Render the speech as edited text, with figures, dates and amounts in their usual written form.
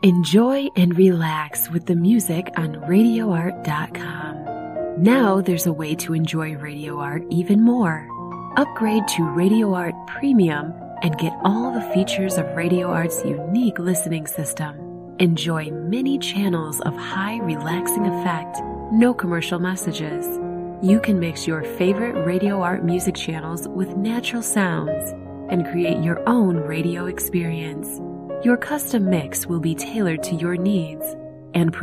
Enjoy and relax with the music on RadioArt.com. Now there's a way to enjoy Radio Art even more. Upgrade to Radio Art Premium and get all the features of Radio Art's unique listening system. Enjoy many channels of high relaxing effect, no commercial messages. You can mix your favorite Radio Art music channels with natural sounds and create your own radio experience. Your custom mix will be tailored to your needs and